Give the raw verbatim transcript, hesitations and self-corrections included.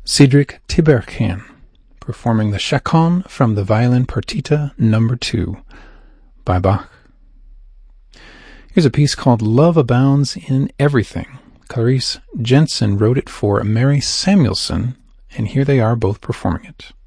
Cedric Tiberghien, performing the Chaconne from the Violin Partita Number two by Bach. Here's a piece called Love Abounds in Everything. Clarice Jensen wrote it for Mary Samuelson, and here they are both performing it.